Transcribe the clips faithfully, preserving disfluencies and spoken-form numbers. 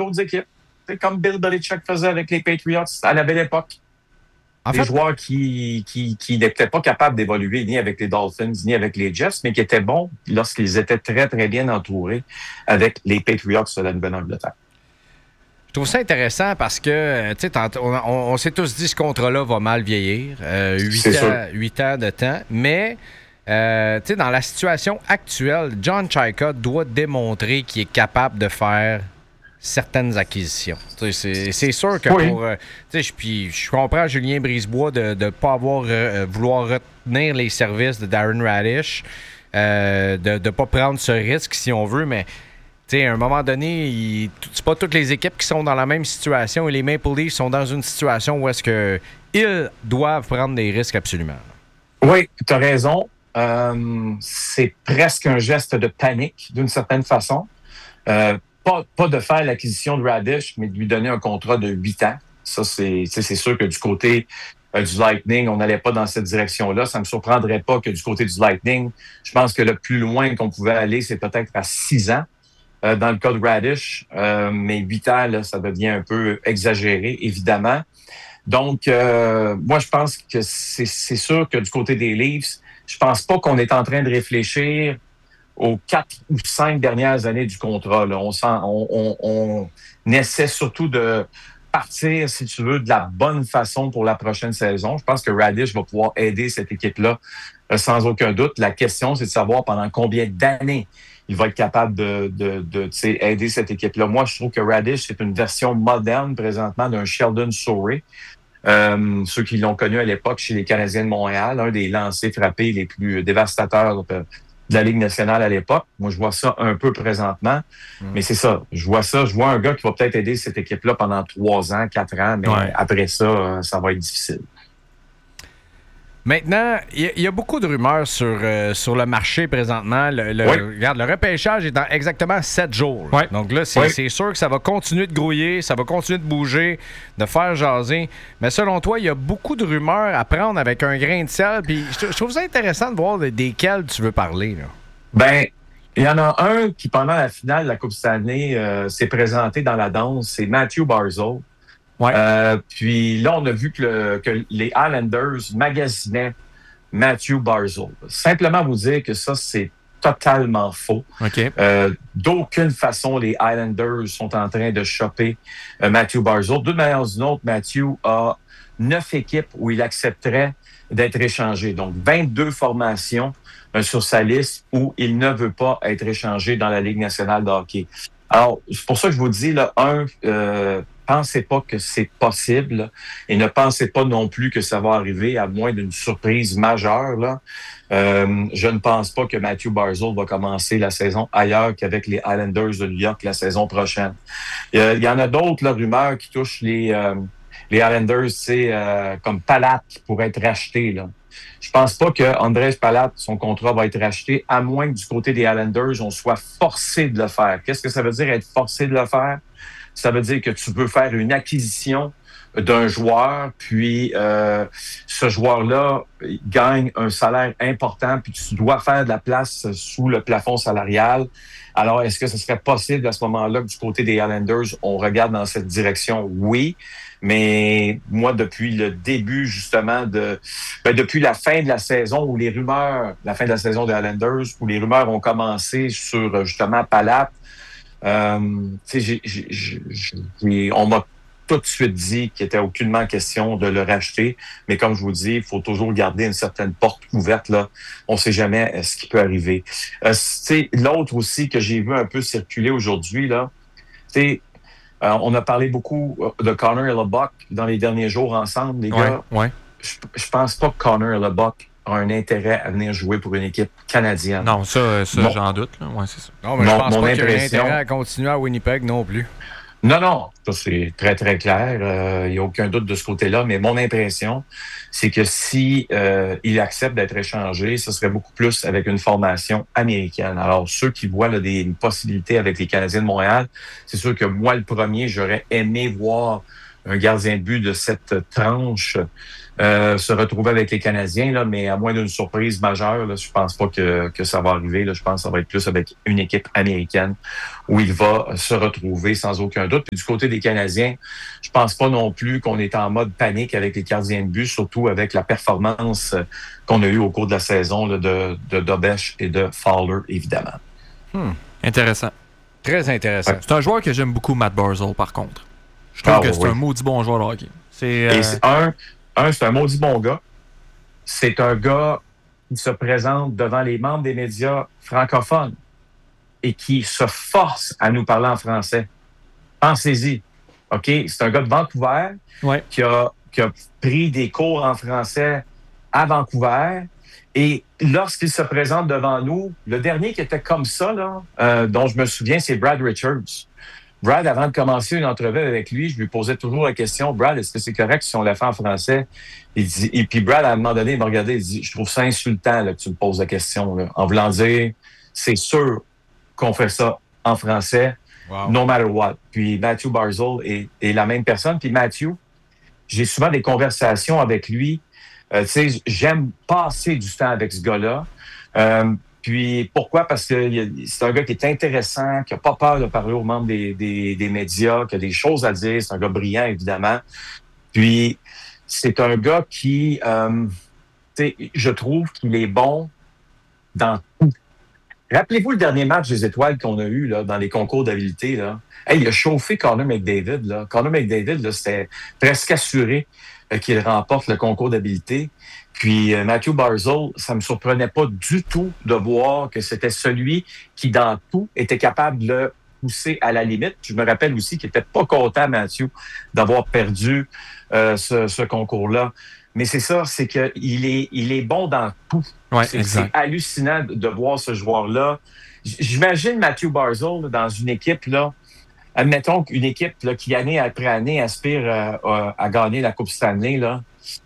d'autres équipes. C'est comme Bill Belichick faisait avec les Patriots à la belle époque. En des fait, joueurs qui, qui, qui n'étaient pas capables d'évoluer ni avec les Dolphins, ni avec les Jets, mais qui étaient bons lorsqu'ils étaient très, très bien entourés avec les Patriots de la Nouvelle-Angleterre. je trouve ça intéressant parce que, tu sais, on, on, on s'est tous dit que ce contrat-là va mal vieillir. Euh, huit ans de temps. Mais, euh, tu sais, dans la situation actuelle, John Chayka doit démontrer qu'il est capable de faire certaines acquisitions. C'est, c'est sûr que oui. pour... Euh, puis je comprends Julien Brisebois de ne pas avoir euh, vouloir retenir les services de Darren Radish, euh, de ne pas prendre ce risque si on veut, mais à un moment donné, il, c'est pas toutes les équipes qui sont dans la même situation et les Maple Leafs sont dans une situation où est-ce que ils doivent prendre des risques absolument. Oui, tu as raison. Euh, c'est presque un geste de panique d'une certaine façon. Euh, Pas, pas de faire l'acquisition de Radish, mais de lui donner un contrat de huit ans. Ça, c'est, c'est sûr que du côté euh, du Lightning, on n'allait pas dans cette direction-là. Ça ne me surprendrait pas que du côté du Lightning, je pense que le plus loin qu'on pouvait aller, c'est peut-être à six ans euh, dans le cas de Radish. Euh, mais huit ans, là, ça devient un peu exagéré, évidemment. Donc, euh, moi, je pense que c'est, c'est sûr que du côté des Leafs, je pense pas qu'on est en train de réfléchir aux quatre ou cinq dernières années du contrat. Là. On, sent, on, on, on essaie surtout de partir, si tu veux, de la bonne façon pour la prochaine saison. Je pense que Radish va pouvoir aider cette équipe-là euh, sans aucun doute. La question, c'est de savoir pendant combien d'années il va être capable de, de, de, de aider cette équipe-là. Moi, je trouve que Radish, c'est une version moderne présentement d'un Sheldon Souray. Euh, ceux qui l'ont connu à l'époque chez les Canadiens de Montréal, un des lancers frappés les plus dévastateurs de de la Ligue nationale à l'époque. Moi, je vois ça un peu présentement. Mmh. Mais c'est ça. Je vois ça. Je vois un gars qui va peut-être aider cette équipe-là pendant trois ans, quatre ans. Mais ouais. Après ça, ça va être difficile. Maintenant, il y, y a beaucoup de rumeurs sur, euh, sur le marché présentement. Le, le, oui. Regarde, le repêchage est dans exactement sept jours. Oui. Donc là, c'est, oui. c'est sûr que ça va continuer de grouiller, ça va continuer de bouger, de faire jaser. Mais selon toi, il y a beaucoup de rumeurs à prendre avec un grain de sel. Puis je, je trouve ça intéressant de voir desquelles tu veux parler. Là. Ben, il y en a un qui, pendant la finale de la Coupe Stanley, euh, s'est présenté dans la danse. C'est Matthew Barzal. Ouais. Euh, puis là, on a vu que, le, que les Islanders magasinaient Matthew Barzal. Simplement vous dire que ça, c'est totalement faux. Okay. Euh, d'aucune façon, les Islanders sont en train de choper euh, Matthew Barzal. D'une manière ou d'une autre, Matthew a neuf équipes où il accepterait d'être échangé. Donc, vingt-deux formations euh, sur sa liste où il ne veut pas être échangé dans la Ligue nationale de hockey. Alors, c'est pour ça que je vous dis, là, un... Euh, pensez pas que c'est possible et ne pensez pas non plus que ça va arriver à moins d'une surprise majeure. Là. Euh, je ne pense pas que Matthew Barzal va commencer la saison ailleurs qu'avec les Islanders de New York la saison prochaine. Il y, a, il y en a d'autres là, rumeurs qui touchent les, euh, les Islanders, tu sais, euh, comme Palat qui pourrait être racheté. Là. Je pense pas que Andrés Palat, son contrat va être racheté, à moins que du côté des Islanders, on soit forcé de le faire. Qu'est-ce que ça veut dire être forcé de le faire? Ça veut dire que tu peux faire une acquisition d'un joueur, puis euh, ce joueur-là gagne un salaire important, puis tu dois faire de la place sous le plafond salarial. Alors, est-ce que ce serait possible à ce moment-là que du côté des Islanders, on regarde dans cette direction? Oui, mais moi, depuis le début, justement, de ben, depuis la fin de la saison, où les rumeurs, la fin de la saison des Islanders, où les rumeurs ont commencé sur, justement, Palat, Euh, j'ai, j'ai, j'ai, on m'a tout de suite dit qu'il n'était aucunement question de le racheter, mais comme je vous dis, il faut toujours garder une certaine porte ouverte. Là. On ne sait jamais ce qui peut arriver. Euh, l'autre aussi que j'ai vu un peu circuler aujourd'hui, là, euh, on a parlé beaucoup de Connor et Leboeck dans les derniers jours ensemble, les ouais, gars. Ouais. Je, je pense pas que Connor et Leboeck a un intérêt à venir jouer pour une équipe canadienne. Non, ça, ça bon. j'en doute. Là. Ouais, c'est ça. Non, mais mon, je pense pas qu'il y a un intérêt à continuer à Winnipeg non plus. Non, non, ça c'est très, très clair. Il euh, n'y a aucun doute de ce côté-là. Mais mon impression, c'est que si euh, il accepte d'être échangé, ce serait beaucoup plus avec une formation américaine. Alors, ceux qui voient là, des possibilités avec les Canadiens de Montréal, c'est sûr que moi, le premier, j'aurais aimé voir un gardien de but de cette tranche euh, se retrouver avec les Canadiens, là, mais à moins d'une surprise majeure, là, je pense pas que, que ça va arriver. Là. Je pense que ça va être plus avec une équipe américaine où il va se retrouver sans aucun doute. Puis du côté des Canadiens, je pense pas non plus qu'on est en mode panique avec les gardiens de but, surtout avec la performance qu'on a eue au cours de la saison là, de, de Dobeš et de Fowler, évidemment. Hmm. Intéressant. Très intéressant. Ouais. C'est un joueur que j'aime beaucoup, Matt Barzal, par contre. Je trouve ah, que c'est oui. un maudit bon joueur de hockey. C'est, euh... Et c'est un, un, c'est un maudit bon gars. C'est un gars qui se présente devant les membres des médias francophones et qui se force à nous parler en français. Pensez-y. OK? C'est un gars de Vancouver ouais. qui, a, qui a pris des cours en français à Vancouver. Et lorsqu'il se présente devant nous, le dernier qui était comme ça, là, euh, dont je me souviens, c'est Brad Richards. Brad, avant de commencer une entrevue avec lui, je lui posais toujours la question, Brad, est-ce que c'est correct si on l'a fait en français? Il dit, et puis Brad, à un moment donné, il m'a regardé, il dit, je trouve ça insultant là, que tu me poses la question, là, en voulant dire, c'est sûr qu'on fait ça en français, wow. no matter what. Puis Matthew Barzal est, est la même personne. Puis Matthew, j'ai souvent des conversations avec lui. Euh, tu sais, j'aime passer du temps avec ce gars-là. Euh, Puis pourquoi? Parce que c'est un gars qui est intéressant, qui n'a pas peur de parler aux membres des, des, des médias, qui a des choses à dire. C'est un gars brillant, évidemment. Puis c'est un gars qui, euh, tu sais, je trouve qu'il est bon dans tout. Rappelez-vous le dernier match des étoiles qu'on a eu là, dans les concours d'habileté. Là. Hey, il a chauffé Connor McDavid. Là. Connor McDavid, là, c'était presque assuré euh, qu'il remporte le concours d'habileté. Puis euh, Matthew Barzal, ça me surprenait pas du tout de voir que c'était celui qui, dans tout, était capable de le pousser à la limite. Je me rappelle aussi qu'il était pas content, Matthew, d'avoir perdu euh, ce, ce concours-là. Mais c'est ça, c'est qu'il est, il est bon dans tout. Ouais, c'est, c'est hallucinant de voir ce joueur-là. J'imagine Matthew Barzal dans une équipe, là, admettons qu'une équipe là, qui, année après année, aspire à, à, à gagner la Coupe Stanley, là,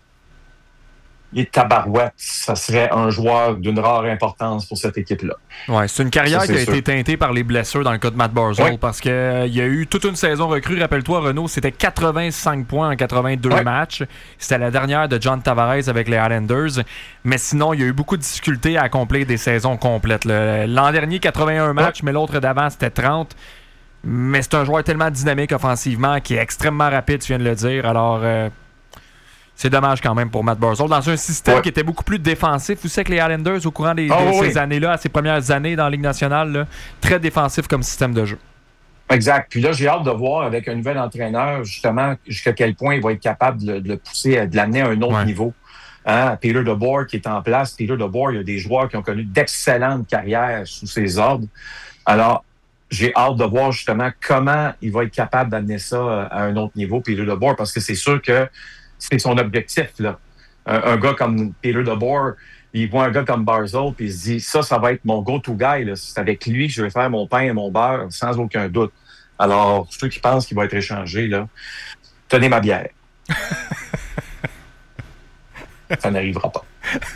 il est tabarouette. Ça serait un joueur d'une rare importance pour cette équipe-là. Ouais, c'est une carrière ça, qui a sûr. été teintée par les blessures dans le cas de Matt Barzal oui. parce qu'il euh, y a eu toute une saison recrue. Rappelle-toi, Renaud, c'était quatre-vingt-cinq points en quatre-vingt-deux oui. matchs. C'était la dernière de John Tavares avec les Islanders. Mais sinon, il y a eu beaucoup de difficultés à accomplir des saisons complètes. Là. L'an dernier, quatre-vingt-un matchs, oui. mais l'autre d'avant, c'était trente. Mais c'est un joueur tellement dynamique offensivement qui est extrêmement rapide, tu viens de le dire. Alors... Euh, c'est dommage quand même pour Matt Barzal. Dans un système ouais. qui était beaucoup plus défensif. Vous savez que les Islanders, au courant des, oh, de oui. ces années-là, à ces premières années dans la Ligue nationale, là, très défensif comme système de jeu. Exact. Puis là, j'ai hâte de voir avec un nouvel entraîneur, justement, jusqu'à quel point il va être capable de, de le pousser, de l'amener à un autre ouais. niveau. Hein? Peter DeBoer qui est en place. Peter DeBoer, il y a des joueurs qui ont connu d'excellentes carrières sous ses ordres. Alors, j'ai hâte de voir justement comment il va être capable d'amener ça à un autre niveau, Peter DeBoer, parce que c'est sûr que c'est son objectif, là. Un, un gars comme Peter DeBoer, il voit un gars comme Barzal, puis il se dit, ça, ça va être mon go-to guy, là. C'est avec lui que je vais faire mon pain et mon beurre, sans aucun doute. Alors, ceux qui pensent qu'il va être échangé, là, tenez ma bière. Ça n'arrivera pas.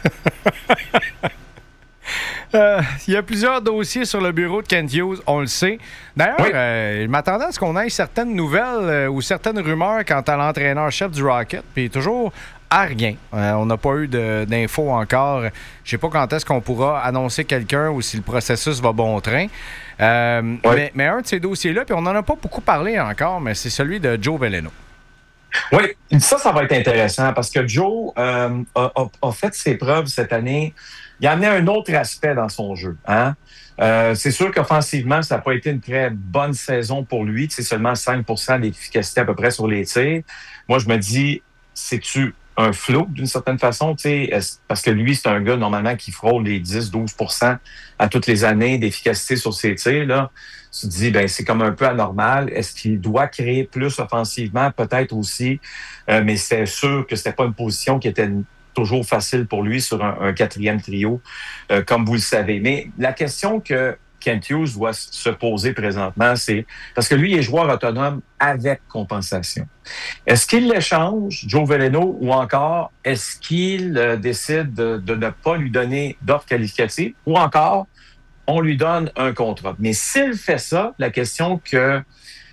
Euh, il y a plusieurs dossiers sur le bureau de Kent Hughes, on le sait. D'ailleurs, oui. euh, je m'attendais à ce qu'on ait certaines nouvelles euh, ou certaines rumeurs quant à l'entraîneur-chef du Rocket, puis toujours à rien. Euh, on n'a pas eu de, d'infos encore. Je sais pas quand est-ce qu'on pourra annoncer quelqu'un ou si le processus va bon train. Euh, oui. mais, mais un de ces dossiers-là, puis on n'en a pas beaucoup parlé encore, mais c'est celui de Joe Veleno. Oui, ça, ça va être intéressant parce que Joe euh, a, a, a fait ses preuves cette année. Il a amené un autre aspect dans son jeu. Hein? Euh, c'est sûr qu'offensivement, ça n'a pas été une très bonne saison pour lui. C'est seulement cinq pour cent d'efficacité à peu près sur les tirs. Moi, je me dis, c'est-tu un flou d'une certaine façon? Parce que lui, c'est un gars normalement qui frôle les dix à douze pour cent à toutes les années d'efficacité sur ses tirs. Là. Tu te dis, ben c'est comme un peu anormal. Est-ce qu'il doit créer plus offensivement? Peut-être aussi. Euh, mais c'est sûr que c'était pas une position qui était toujours facile pour lui sur un, un quatrième trio, euh, comme vous le savez. Mais la question que Kent Hughes doit se poser présentement, c'est parce que lui, il est joueur autonome avec compensation. Est-ce qu'il l'échange, Joe Veleno, ou encore est-ce qu'il euh, décide de, de ne pas lui donner d'offre qualificative, ou encore on lui donne un contrat? Mais s'il fait ça, la question que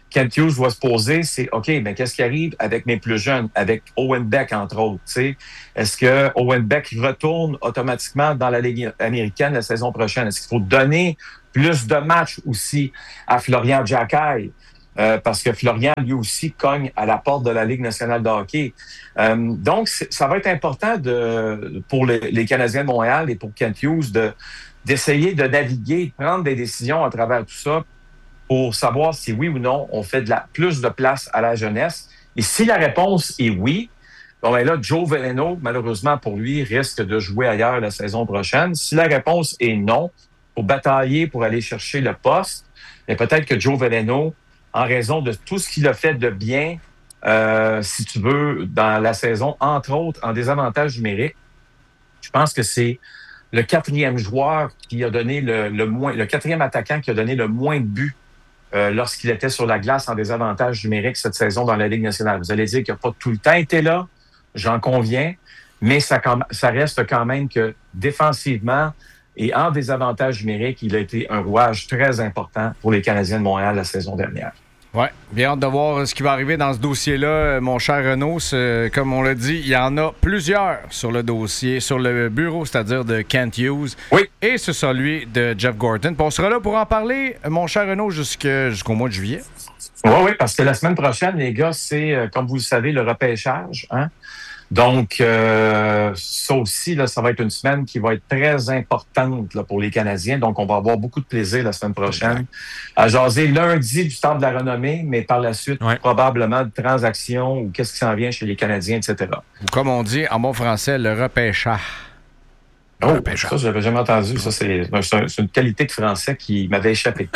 Kent Hughes doit se poser, c'est OK, mais qu'est-ce qui arrive avec mes plus jeunes, avec Owen Beck, entre autres? T'sais? Est-ce que Owen Beck retourne automatiquement dans la Ligue américaine la saison prochaine? Est-ce qu'il faut donner plus de matchs aussi à Florian Giacchai? Euh, parce que Florian, lui aussi, cogne à la porte de la Ligue nationale de hockey. Euh, donc, ça va être important de, pour les, les Canadiens de Montréal et pour Kent Hughes de, d'essayer de naviguer, de prendre des décisions à travers tout ça pour savoir si oui ou non on fait de la, plus de place à la jeunesse. Et si la réponse est oui, bon ben là, Joe Veleno, malheureusement pour lui, risque de jouer ailleurs la saison prochaine. Si la réponse est non, pour batailler, pour aller chercher le poste, mais peut-être que Joe Veleno, en raison de tout ce qu'il a fait de bien, euh, si tu veux, dans la saison, entre autres, en désavantage numérique, je pense que c'est le quatrième joueur qui a donné le, le moins, le quatrième attaquant qui a donné le moins de buts euh, lorsqu'il était sur la glace en désavantage numérique cette saison dans la Ligue nationale. Vous allez dire qu'il n'a pas tout le temps été là, j'en conviens, mais ça, ça reste quand même que défensivement et en désavantage numérique, il a été un rouage très important pour les Canadiens de Montréal la saison dernière. Oui, bien hâte de voir ce qui va arriver dans ce dossier-là, mon cher Renaud. C'est, comme on l'a dit, il y en a plusieurs sur le dossier, sur le bureau, c'est-à-dire de Kent Hughes. Oui. Et c'est celui de Jeff Gorton. Puis on sera là pour en parler, mon cher Renaud, jusqu'à, jusqu'au mois de juillet. Oui, oui, parce que la semaine prochaine, les gars, c'est, comme vous le savez, le repêchage, hein? Donc, euh, ça aussi, là, ça va être une semaine qui va être très importante là, pour les Canadiens. Donc, on va avoir beaucoup de plaisir la semaine prochaine à jaser lundi du Temple de la Renommée, mais par la suite, ouais. probablement de transactions ou qu'est-ce qui s'en vient chez les Canadiens, et cetera. Comme on dit en bon français, le repêchage. Oh, repêchage. Ça, je n'avais jamais entendu. Ça, c'est, c'est une qualité de français qui m'avait échappé.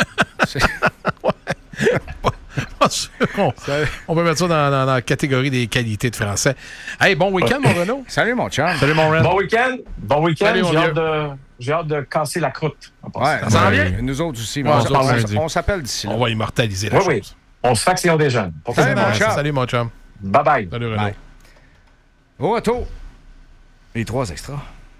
on, on peut mettre ça dans, dans, dans la catégorie des qualités de français. Hey, bon week-end, mon Renaud. Salut, mon chum. Salut, mon Ren. Bon week-end. Bon week-end. Salut, j'ai, hâte de, j'ai hâte de casser la croûte. Ouais, ça s'en vient. Nous autres aussi. Ouais, on, on, on, on s'appelle d'ici là. On va immortaliser la oui, chose. Oui. On se faction des jeunes. Salut, mon chum. Salut, mon chum. Bye-bye. Salut, Renaud. Bye. Au retour, les trois extras.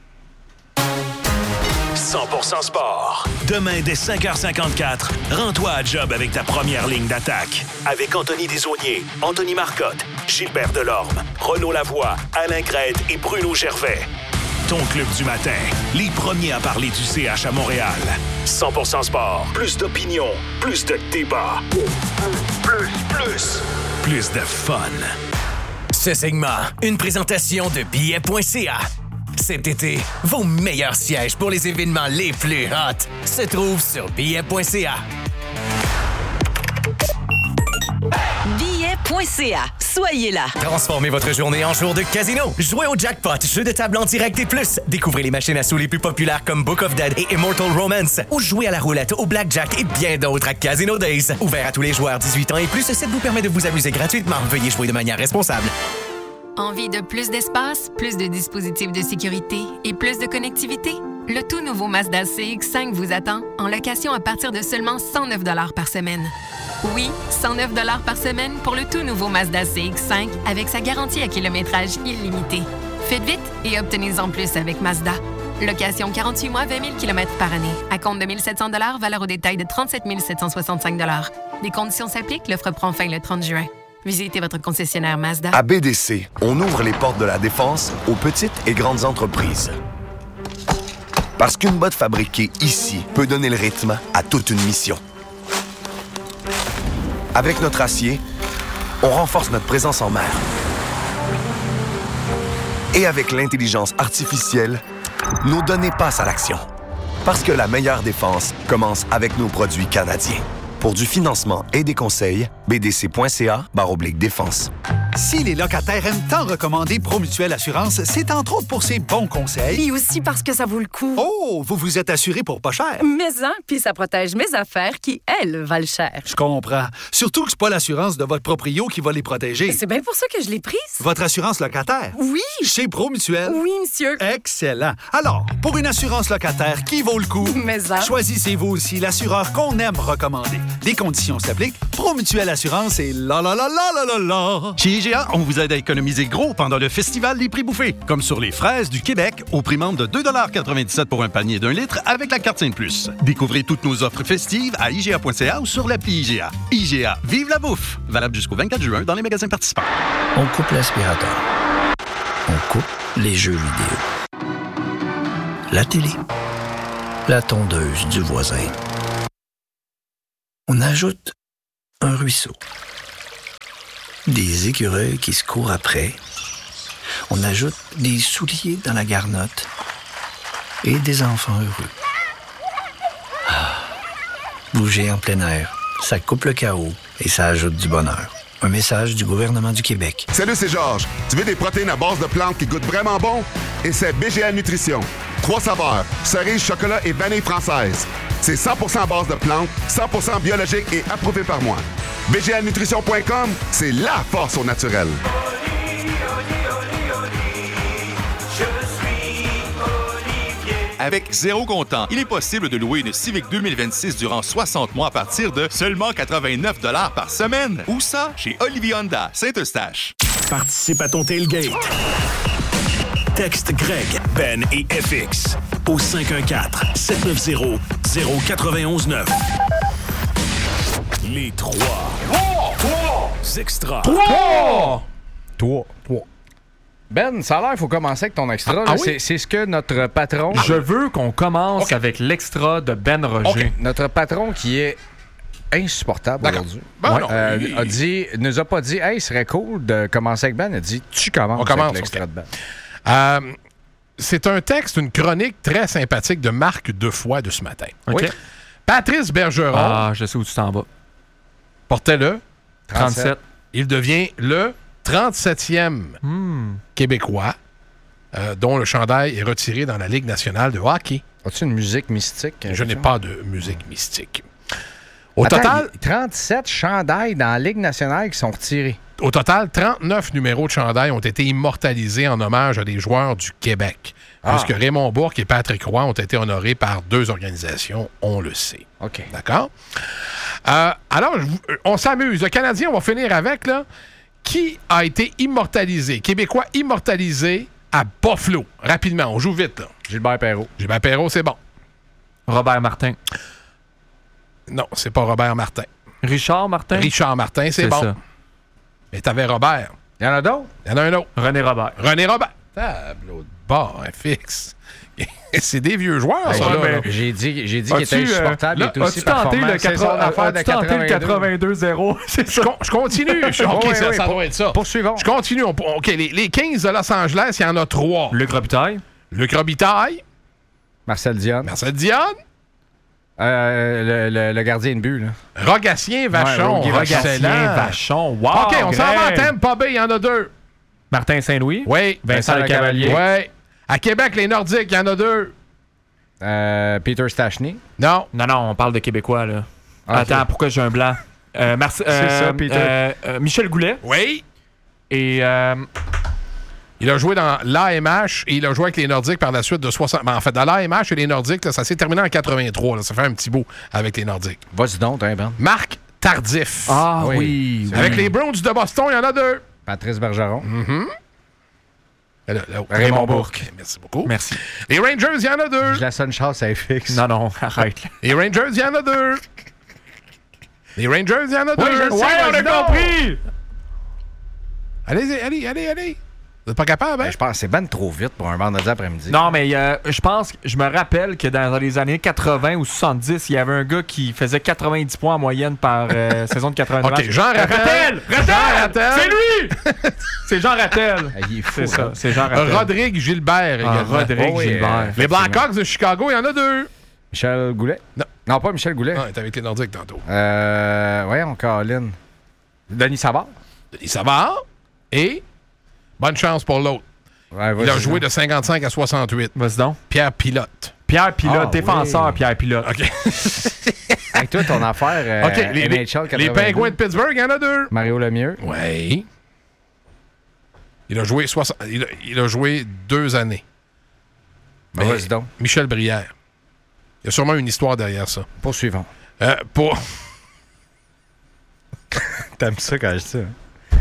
cent pour cent sport. Demain, dès cinq heures cinquante-quatre, rends-toi à job avec ta première ligne d'attaque. Avec Anthony Desaulniers, Anthony Marcotte, Gilbert Delorme, Renaud Lavoie, Alain Crête et Bruno Gervais. Ton club du matin, les premiers à parler du C H à Montréal. cent pour cent sport. Plus d'opinion, plus de débat. Plus, plus, plus de fun. Ce segment, une présentation de billets point c a. Cet été, vos meilleurs sièges pour les événements les plus hot se trouvent sur billets point c a. billets point c a. Soyez là. Transformez votre journée en jour de casino. Jouez au jackpot, jeu de table en direct et plus. Découvrez les machines à sous les plus populaires comme Book of Dead et Immortal Romance. Ou jouez à la roulette, au blackjack et bien d'autres à Casino Days. Ouvert à tous les joueurs dix-huit ans et plus, ce site vous permet de vous amuser gratuitement. Veuillez jouer de manière responsable. Envie de plus d'espace, plus de dispositifs de sécurité et plus de connectivité? Le tout nouveau Mazda C X cinq vous attend en location à partir de seulement cent neuf dollars par semaine. Oui, cent neuf dollars par semaine pour le tout nouveau Mazda C X cinq avec sa garantie à kilométrage illimité. Faites vite et obtenez-en plus avec Mazda. Location quarante-huit mois, vingt mille kilomètres par année. À compte de mille sept cents dollars, valeur au détail de trente-sept mille sept cent soixante-cinq dollars. Les conditions s'appliquent, l'offre prend fin le trente juin. Visitez votre concessionnaire Mazda. À B D C, on ouvre les portes de la défense aux petites et grandes entreprises. Parce qu'une botte fabriquée ici peut donner le rythme à toute une mission. Avec notre acier, on renforce notre présence en mer. Et avec l'intelligence artificielle, nos données passent à l'action. Parce que la meilleure défense commence avec nos produits canadiens. Pour du financement et des conseils, b d c point c a barre oblique défense. Si les locataires aiment tant recommander Promutuelle Assurance, c'est entre autres pour ses bons conseils. Et aussi parce que ça vaut le coup. Oh, vous vous êtes assuré pour pas cher. Mais hein, puis ça protège mes affaires qui, elles, valent cher. Je comprends. Surtout que c'est pas l'assurance de votre proprio qui va les protéger. C'est bien pour ça que je l'ai prise. Votre assurance locataire? Oui. Chez Promutuelle? Oui, monsieur. Excellent. Alors, pour une assurance locataire qui vaut le coup, Mais hein. choisissez-vous aussi l'assureur qu'on aime recommander. Des conditions s'appliquent. Promutuelle Assurance et la la la la la la la. Chez I G A, on vous aide à économiser gros pendant le festival des prix bouffés. Comme sur les fraises du Québec, au prix membre de deux dollars quatre-vingt-dix-sept pour un panier d'un litre avec la carte Sainte Plus. Découvrez toutes nos offres festives à I G A point C A ou sur l'appli I G A. I G A, vive la bouffe! Valable jusqu'au vingt-quatre juin dans les magasins participants. On coupe l'aspirateur. On coupe les jeux vidéo. La télé. La tondeuse du voisin. On ajoute un ruisseau. Des écureuils qui se courent après. On ajoute des souliers dans la garnotte. Et des enfants heureux. Ah. Bouger en plein air, ça coupe le chaos et ça ajoute du bonheur. Un message du gouvernement du Québec. Salut, c'est Georges. Tu veux des protéines à base de plantes qui goûtent vraiment bon? Et c'est B G A Nutrition. Trois saveurs, cerise, chocolat et vanille française. C'est cent pour cent à base de plantes, cent pour cent biologique et approuvé par moi. B G A nutrition point com, c'est la force au naturel. Avec zéro comptant, il est possible de louer une Civic deux mille vingt-six durant soixante mois à partir de seulement quatre-vingt-neuf dollars par semaine. Où ça? Chez Olivier Honda, Saint-Eustache. Participe à ton tailgate. Texte Greg, Ben et F X au cinq un quatre, sept neuf zéro, zéro neuf un neuf. Les trois. Trois. Extra. Trois. Trois. Trois. Ben, ça a l'air qu'il faut commencer avec ton extra. Ah, là. ah oui? c'est, c'est ce que notre patron... Je veux qu'on commence okay. avec l'extra de Ben Roger. Okay. Notre patron qui est insupportable D'accord. aujourd'hui ben ouais. non, euh, il... a dit, nous a pas dit « Hey, ce serait cool de commencer avec Ben ». Il a dit « Tu commences On commence, avec l'extra okay. de Ben euh, ». C'est un texte, une chronique très sympathique de Marc Defoy de ce matin. Okay. Oui. Patrice Bergeron. Ah, je sais où tu t'en vas. Portait le trente-sept. Il devient le trente-septième hmm. Québécois euh, dont le chandail est retiré dans la Ligue nationale de hockey. As-tu une musique mystique? Je n'ai pas de musique mystique. Au Attends, total... trente-sept chandails dans la Ligue nationale qui sont retirés. Au total, trente-neuf numéros de chandail ont été immortalisés en hommage à des joueurs du Québec. Ah. Puisque Raymond Bourque et Patrick Roy ont été honorés par deux organisations, on le sait. OK. D'accord? Euh, alors, on s'amuse. Le Canadien, on va finir avec, là. Qui a été immortalisé? Québécois immortalisé à Buffalo. Rapidement, on joue vite, là. Gilbert Perreault. Gilbert Perreault, c'est bon. Robert Martin. Non, c'est pas Robert Martin. Richard Martin? Richard Martin, c'est, c'est bon. Ça. Mais t'avais Robert. Il y en a d'autres? Il y en a un autre. René Robert. René Robert. Tableau de bord, fixe. C'est des vieux joueurs, hey, ça, là. là. J'ai dit, j'ai dit qu'il était insupportable. Là, il est aussi as-tu tenté performant. le, quatre... tenté le quatre-vingt-deux zéro? Je, con, je continue. Je, OK, oui, ça, oui, ça doit être ça. Poursuivons. Je continue. On, OK, les, les quinze de Los Angeles, il y en a trois. Luc Robitaille. Luc Robitaille. Marcel Dionne. Marcel Dionne. Euh, le, le, le gardien de but, là. Rogatien Vachon. Ouais, Rogatien Vachon. Wow! OK, on s'en va en Tampa Bay, il y en a deux. Martin Saint-Louis. Oui. Vincent, Vincent Le Cavalier. Oui. À Québec, les Nordiques, il y en a deux. Euh, Peter Stachny. Non. Non, non, on parle de Québécois, là. Okay. Attends, pourquoi j'ai un blanc? Euh, Mar- C'est euh, ça, Peter. Euh, euh, Michel Goulet. Oui. Et... Euh, il a joué dans l'A M H et il a joué avec les Nordiques par la suite de soixante... Ben, en fait, dans l'A M H et les Nordiques, là, ça s'est terminé en quatre-vingt-trois. Là. Ça fait un petit bout avec les Nordiques. Vas-y donc, hein, Ben. Marc Tardif. Ah oui. oui. Avec oui. les Browns de Boston, il y en a deux. Patrice Bergeron. Mm-hmm. Là, là, Raymond, Raymond Bourque. Merci beaucoup. Merci. Les Rangers, il y en a deux. Je laisse une chance à F X. Non, non, arrête. Les Rangers, il y en a deux. Les Rangers, il y en a deux. Oui, je sais, ouais, on a compris. Allez, allez, allez, allez. Vous n'êtes pas capable, hein? Ben, je pense que c'est ben trop vite pour un vendredi après-midi. Non, mais euh, je pense, je me rappelle que dans les années quatre-vingts ou soixante-dix, il y avait un gars qui faisait quatre-vingt-dix points en moyenne par euh, saison de quatre-vingts OK, Jean Rattel. Rattel! Rattel! C'est lui! C'est Jean Rattel. Ah, il est fou, c'est ça, c'est Jean Rattel. Rodrigue Gilbert également. Ah, Rodrigue oh, oui, Gilbert. euh, les Blackhawks de Chicago, il y en a deux. Michel Goulet? Non. Non, pas Michel Goulet. Non, il est avec les Nordiques tantôt. Euh, voyons, Colin. Denis Savard. Denis Savard. Et, bonne chance pour l'autre. Ouais, il a joué de cinquante-cinq à soixante-huit. Vas-y donc. Pierre Pilote. Pierre Pilote, ah, défenseur oui. Pierre Pilote. OK. Avec toi, ton affaire, euh, OK, les, N H L quatre-vingt-deux. Les Penguins de Pittsburgh, il y en a deux. Mario Lemieux. Oui. Il a joué soixante... il, a, il a joué deux années. Ben, vas-y donc. Michel Brière. Il y a sûrement une histoire derrière ça. Poursuivons. Euh, pour... T'aimes ça quand je dis ça?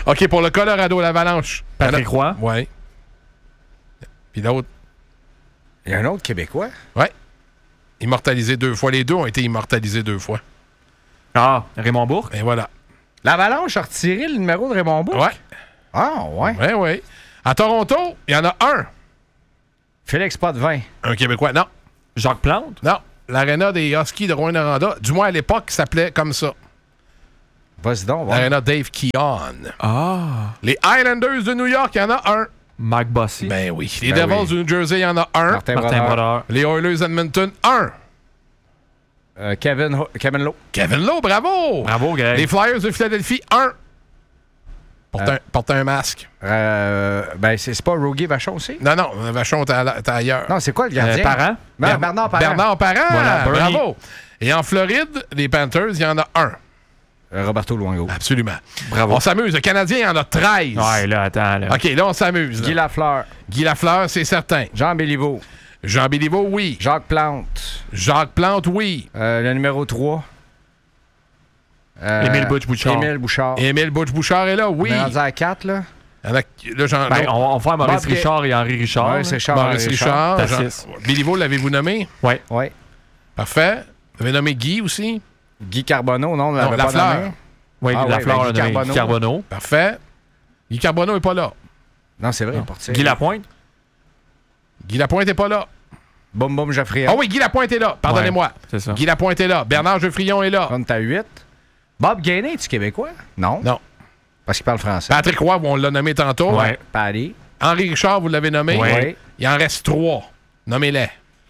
OK, pour le Colorado, l'Avalanche. Patrick Roy. Oui. Puis l'autre. Il y a un autre Québécois. Oui. Immortalisé deux fois. Les deux ont été immortalisés deux fois. Ah, Raymond Bourque. Et voilà. L'Avalanche a retiré le numéro de Raymond Bourque? Ouais. Ah, ouais. Oui, oui. À Toronto, il y en a un. Félix Potvin. Un Québécois, non. Jacques Plante? Non. L'aréna des Huskies de Rouyn-Noranda, du moins à l'époque, s'appelait comme ça. Vas-y donc. Ouais. L'aréna Dave Keon. Ah. Les Islanders de New York, il y en a un. Mike Bossy. Ben oui. Les Ben Devils oui. du New Jersey, il y en a un. Martin, Martin Brodeur. Brodeur. Les Oilers Edmonton, un. Euh, Kevin, Ho- Kevin Lowe. Kevin Lowe, bravo. Bravo, Greg. Les Flyers de Philadelphie, un. Porte, Euh. un, porte un masque. Euh, ben, c'est c'est pas Roguet Vachon aussi? Non, non, Vachon, t'es à- t'es ailleurs. Non, c'est quoi le gardien? Euh, Parent? Ber- Bernard Parent. Bernard Parent, Voilà, Bernie. bravo. Et en Floride, les Panthers, il y en a un. Euh, Roberto Luongo. Absolument. Bravo. On s'amuse. Le Canadien, il y en a treize. Ouais, là, attends. Là. OK, là, on s'amuse. Guy là. Lafleur. Guy Lafleur, c'est certain. Jean Béliveau. Jean Béliveau, oui. Jacques Plante. Jacques Plante, oui. Euh, le numéro trois. Euh, Émile Butch-Bouchard. Émile Bouchard. Émile Butch-Bouchard est là, oui. On est rendu à quatre, là. Il y en a- là, Jean- Ben, l'autre- on, on fait Maurice Bob Richard et Henri Richard. Maurice là. Richard. Maurice Richard. T'as Jean- six. Béliveau, l'avez-vous nommé? Ouais. Oui. Parfait. Vous avez nommé Guy aussi? Guy Carbonneau, non, on Non, l'avait pas Lafleur. nommé. Oui, Ah la ouais, fleur, ben, on Guy a nommé Carbonneau. Carbonneau. Parfait. Guy Carbonneau n'est pas là. Non, c'est vrai, portier. Guy Lapointe. Guy Lapointe n'est pas là. Boum Boum Geoffrion. Ah oui, Guy Lapointe est là. Pardonnez-moi. Ouais, c'est ça. Guy Lapointe est là. Bernard Geoffrion est là. On est à huit. Bob Gainé, es-tu québécois? Non. Non. Parce qu'il parle français. Patrick Roy, on l'a nommé tantôt. Ouais. Paris. Henri Richard, vous l'avez nommé. Oui. Il en reste trois. Nommez-les.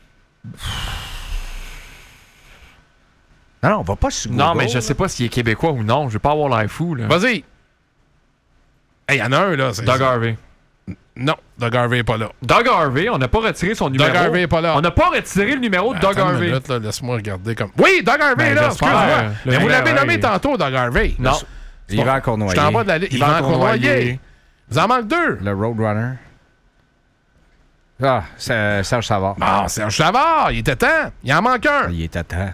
Non, non, on va pas sur Non, Google, mais je là. sais pas s'il est québécois ou non. Je vais pas avoir l'air fou. Là. Vas-y. Hey, il y en a un, là. c'est- Doug Harvey. Non, Doug Harvey n'est pas là. Doug Harvey, on n'a pas retiré son numéro. Doug Harvey n'est pas là. On n'a pas retiré le numéro de Doug Attends une Harvey. minute, là, laisse-moi regarder comme. Oui, Doug Harvey Ben, est là, j'espère. excuse-moi. Le Mais vous l'avez numéro, nommé il- tantôt, Doug Harvey. Non. Yvan Cournoyer. Je suis en bas de la liste. Yvan Yvan Cournoyer. Cournoyer. Vous en manque deux. Le Roadrunner. Ah, c'est Serge Savard. Bon, Serge Savard, il était temps. Il en manque un. Il est à temps.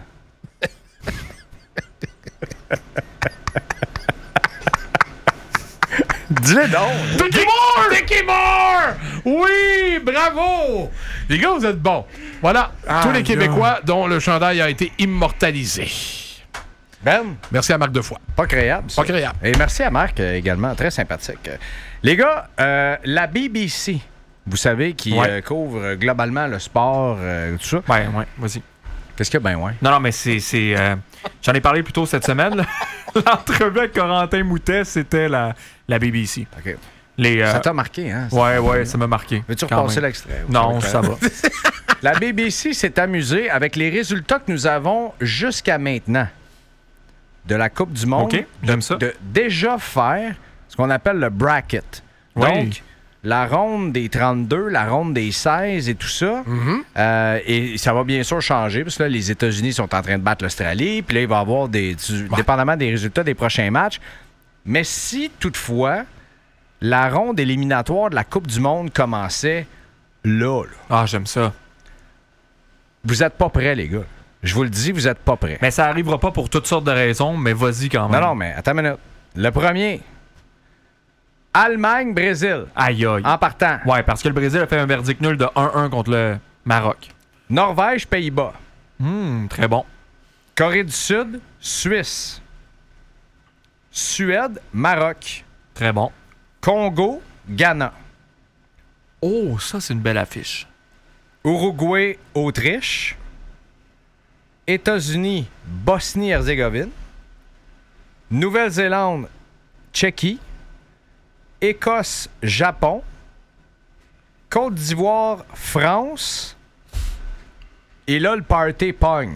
Dis-le donc. Dickie Moore! Dickie Moore! Oui, bravo! Les gars, vous êtes bons. Voilà, tous les Québécois dont le chandail a été immortalisé. Ben, Merci à Marc Defoy. pas créable. ça. Pas créable. Et merci à Marc euh, également, très sympathique. Euh, Les gars, euh, la B B C, vous savez, qui Ouais. euh, couvre euh, globalement le sport, euh, tout ça. Ouais, ouais, vas-y. Qu'est-ce que ben ouais? Non, non, mais c'est. c'est, euh, J'en ai parlé plus tôt cette semaine. là. L'entrevue avec Corentin Moutet, c'était la, la B B C. OK. Les, euh, Ça t'a marqué, hein? Ouais, ouais, ça m'a marqué. Veux-tu quand repasser même. l'extrait? Non, ça va. La B B C s'est amusée avec les résultats que nous avons jusqu'à maintenant de la Coupe du Monde. OK, j'aime ça. De déjà faire ce qu'on appelle le bracket. Oui. Donc, la ronde des trente-deux, la ronde des seize et tout ça. Euh, et ça va bien sûr changer, parce que là, les États-Unis sont en train de battre l'Australie, puis là, il va y avoir des. du- dépendamment des résultats des prochains matchs. Mais si, toutefois, la ronde éliminatoire de la Coupe du Monde commençait là, là, Ah, j'aime ça. vous n'êtes pas prêts, les gars. Je vous le dis, vous n'êtes pas prêts. Mais ça arrivera pas pour toutes sortes de raisons, mais vas-y quand même. Non, non, mais attends une minute. Le premier, Allemagne-Brésil, Aïe, aïe. en partant. Ouais, parce que le Brésil a fait un verdict nul de un un contre le Maroc. Norvège-Pays-Bas. Hum, très bon. Corée du Sud, Suisse. Suède, Maroc. Très bon. Congo, Ghana. Oh, ça, c'est une belle affiche. Uruguay, Autriche. États-Unis, Bosnie-Herzégovine. Nouvelle-Zélande, Tchéquie. Écosse, Japon. Côte d'Ivoire, France. Et là, le party pogne.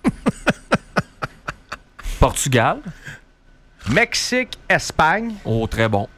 Portugal. Mexique, Espagne. Oh, très bon.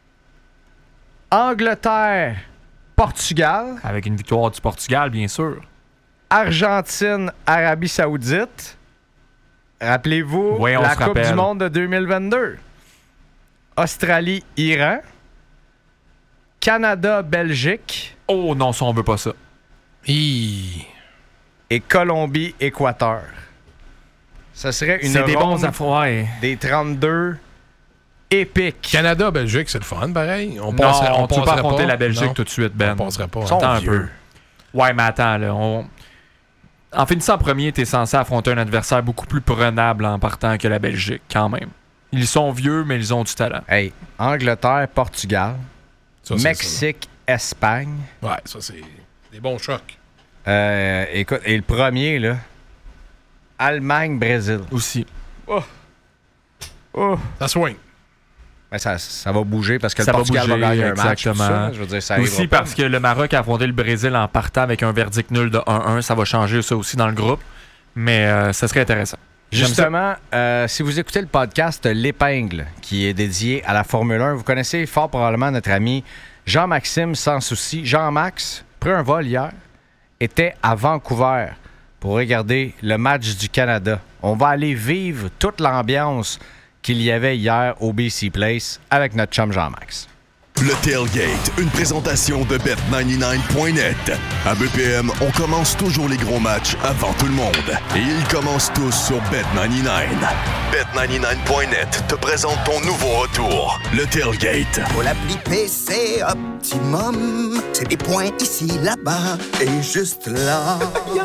Angleterre, Portugal. Avec une victoire du Portugal, bien sûr. Argentine, Arabie Saoudite. Rappelez-vous Oui, on la se Coupe rappelle. du Monde de deux mille vingt-deux. Australie, Iran. Canada, Belgique. Oh non, ça, on veut pas ça. Hi. Et Colombie, Équateur. Ça serait une C'est des ronde bons affaires. Ouais. des trente-deux épique. Canada-Belgique, c'est le fun, pareil. On non, passerait, on on peut pas affronter pas. la Belgique Non. tout de suite, Ben. On passerait pas. Attends un vieux. peu. Ouais, mais attends, là. On... En finissant en premier, t'es censé affronter un adversaire beaucoup plus prenable en partant que la Belgique, quand même. Ils sont vieux, mais ils ont du talent. Hey, Angleterre, Portugal, Ça, c'est Mexique, Espagne. Ouais, ça, c'est des bons chocs. Euh, écoute, et le premier, là, Allemagne, Brésil. Aussi. Oh. Oh. Ça swing. Ben, ça, ça va bouger parce que Ça le va Portugal bouger, va gagner un match. exactement. tout ça. Je veux dire, ça aussi arrivera pas. parce que le Maroc a affronté le Brésil en partant avec un verdict nul de un un. Ça va changer ça aussi dans le groupe. Mais euh, ça serait intéressant. Justement, euh, si vous écoutez le podcast L'Épingle, qui est dédié à la Formule un, vous connaissez fort probablement notre ami Jean-Maxime Sans Souci. Jean-Max, pris un vol hier, était à Vancouver pour regarder le match du Canada. On va aller vivre toute l'ambiance qu'il y avait hier au B C Place avec notre chum Jean-Max. Le Tailgate, une présentation de bet quatre-vingt-dix-neuf point net. À B P M, on commence toujours les gros matchs avant tout le monde. Et ils commencent tous sur bet quatre-vingt-dix-neuf. bet quatre-vingt-dix-neuf point net te présente ton nouveau retour, le Tailgate. Pour l'appli P C Optimum, c'est des points ici, là-bas et juste là.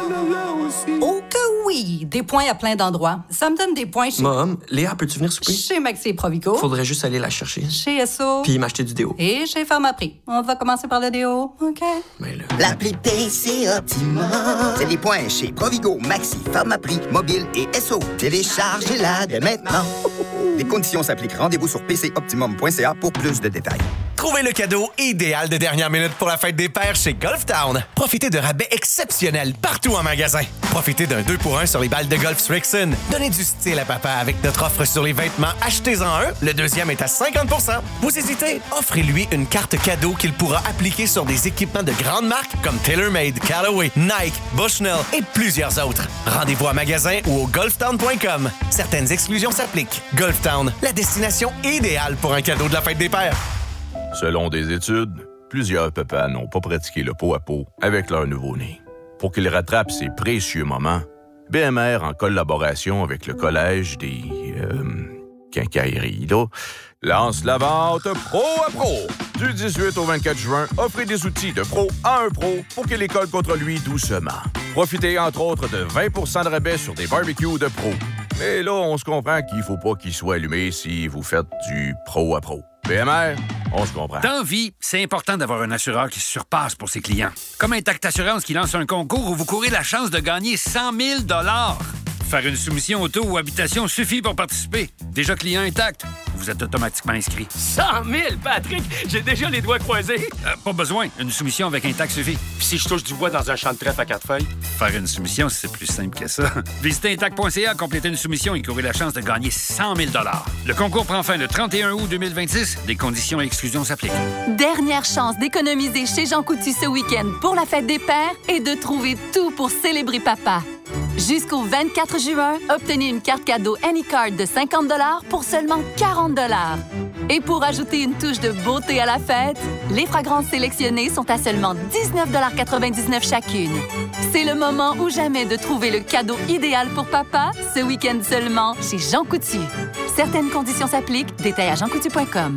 Oh que oui! Des points à plein d'endroits. Ça me donne des points chez... Mom, Léa, peux-tu venir souper? Chez Maxi et Provigo. Faudrait juste aller la chercher. Chez S O. Puis m'acheter du déo. Et chez Pharmaprix. On va commencer par le déo, OK? Mais là... L'appli P C Optimum, c'est des points chez Provigo, Maxi, Pharmaprix, Mobile et S O. Téléchargez-la dès maintenant. Les conditions s'appliquent. Rendez-vous sur p c optimum point c a pour plus de détails. Trouvez le cadeau idéal de dernière minute pour la fête des pères chez Golf Town. Profitez de rabais exceptionnels partout en magasin. Profitez d'un deux pour un sur les balles de golf Strixon. Donnez du style à papa avec notre offre sur les vêtements. Achetez-en un, le deuxième est à cinquante pour cent. Vous hésitez? Offrez-lui une carte cadeau qu'il pourra appliquer sur des équipements de grandes marques comme TaylorMade, Callaway, Nike, Bushnell et plusieurs autres. Rendez-vous à magasin ou au golf town point com. Certaines exclusions s'appliquent. Golf Town, la destination idéale pour un cadeau de la fête des pères. Selon des études, plusieurs papas n'ont pas pratiqué le pot à pot avec leur nouveau-né. Pour qu'ils rattrapent ces précieux moments, B M R, en collaboration avec le Collège des... Euh, quincailleries, là, lance la vente Pro à Pro. Du dix-huit au vingt-quatre juin, offrez des outils de pro à un pro pour qu'il les colle contre lui doucement. Profitez entre autres de vingt pour cent de rabais sur des barbecues de pro. Mais là, on se comprend qu'il faut pas qu'il soit allumé si vous faites du pro à pro. B M R, on se comprend. Dans vie, c'est important d'avoir un assureur qui se surpasse pour ses clients. Comme Intact Assurance qui lance un concours où vous courez la chance de gagner cent mille dollars. Faire une soumission auto ou habitation suffit pour participer. Déjà client Intact, vous êtes automatiquement inscrit. cent mille, Patrick! J'ai déjà les doigts croisés. Euh, pas besoin. Une soumission avec Intact suffit. Puis si je touche du bois dans un champ de trèfle à quatre feuilles? Faire une soumission, c'est plus simple que ça. Visitez intact point c a, complétez une soumission et courez la chance de gagner cent mille dollars. Le concours prend fin le trente et un août deux mille vingt-six. Des conditions et exclusions s'appliquent. Dernière chance d'économiser chez Jean Coutu ce week-end pour la fête des pères et de trouver tout pour célébrer papa. Jusqu'au vingt-quatre juin, obtenez une carte cadeau Anycard de cinquante dollars pour seulement quarante dollars. Et pour ajouter une touche de beauté à la fête, les fragrances sélectionnées sont à seulement dix-neuf quatre-vingt-dix-neuf chacune. C'est le moment ou jamais de trouver le cadeau idéal pour papa, ce week-end seulement chez Jean Coutu. Certaines conditions s'appliquent. Détails à jean coutu point com.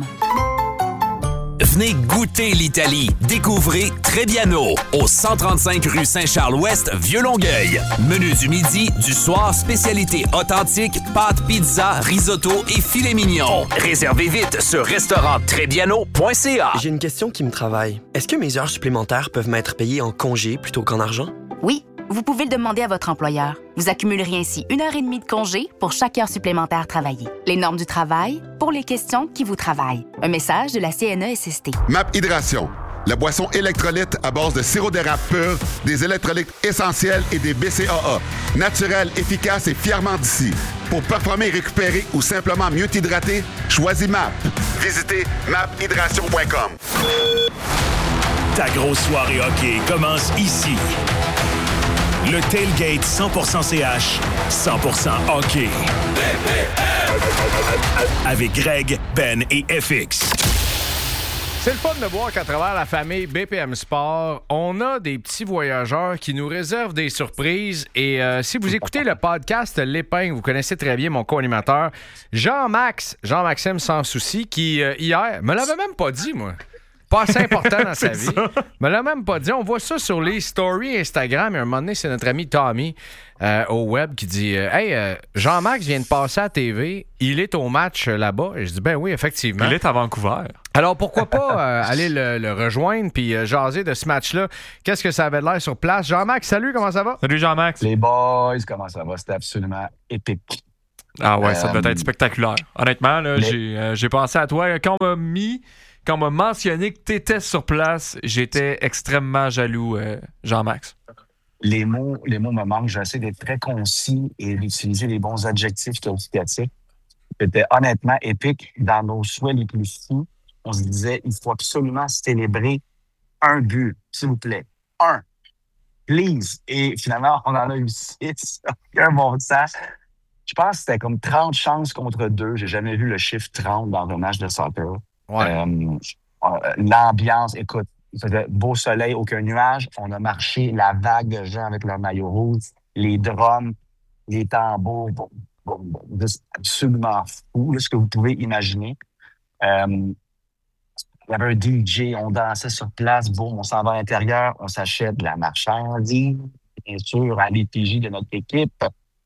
Venez goûter l'Italie. Découvrez Trebbiano, au cent trente-cinq rue Saint-Charles-Ouest, Vieux-Longueuil. Menu du midi, du soir, spécialité authentique, pâtes, pizza, risotto et filet mignon. Réservez vite sur restaurant trebbiano point c a. J'ai une question qui me travaille. Est-ce que mes heures supplémentaires peuvent m'être payées en congé plutôt qu'en argent? Oui, vous pouvez le demander à votre employeur. Vous accumulerez ainsi une heure et demie de congé pour chaque heure supplémentaire travaillée. Les normes du travail pour les questions qui vous travaillent. Un message de la C N E S S T. MAP Hydration, la boisson électrolyte à base de sirop d'érable pur, des électrolytes essentiels et des B C A A. Naturel, efficace et fièrement d'ici. Pour performer et récupérer ou simplement mieux t'hydrater, choisis MAP. Visitez map hydration point com. Ta grosse soirée hockey commence ici. Le Tailgate cent pour cent C H, cent pour cent hockey. Avec Greg, Ben et F X. C'est le fun de voir qu'à travers la famille B P M Sport, on a des petits voyageurs qui nous réservent des surprises. Et euh, si vous écoutez le podcast L'Épingle, vous connaissez très bien mon co-animateur Jean-Max, Jean-Maxime Sans Souci, qui euh, hier me l'avait même pas dit, moi. Pas assez important dans sa vie. Me l'a même pas dit. On voit ça sur les stories Instagram. Et à un moment donné, c'est notre ami Tommy euh, au web qui dit euh, Hey, euh, Jean-Max vient de passer à la T V. Il est au match euh, là-bas. Et je dis Ben oui, effectivement. Il est à Vancouver. Alors pourquoi pas euh, aller le, le rejoindre puis euh, jaser de ce match-là. Qu'est-ce que ça avait de l'air sur place? Jean-Max, salut, comment ça va? Salut Jean-Max. Les boys, comment ça va? C'était absolument épique. Ah ouais, ça Euh, devait être spectaculaire. Honnêtement, là, les- j'ai, euh, j'ai pensé à toi. Quand on m'a mis, quand on m'a mentionné que tu étais sur place, j'étais extrêmement jaloux, euh, Jean-Max. Les mots, les mots me manquent. J'essaie d'être très concis et d'utiliser les bons adjectifs qualificatifs. C'était honnêtement épique. Dans nos souhaits les plus fous, on se disait il faut absolument célébrer un but, s'il vous plaît. Un. Please. Et finalement, on en a eu six. Un bon sens. Je pense que c'était comme trente chances contre deux. J'ai jamais vu le chiffre trente dans un match de soccer. Ouais. Euh, euh, l'ambiance, écoute, il faisait beau soleil, aucun nuage. On a marché la vague de gens avec leur maillot rouge, les drums, les tambours. Bon, bon, bon, c'est absolument fou, là, ce que vous pouvez imaginer. Euh, il y avait un D J, on dansait sur place, boum, on s'en va à l'intérieur, on s'achète de la marchandise, bien sûr, à l'E T J de notre équipe.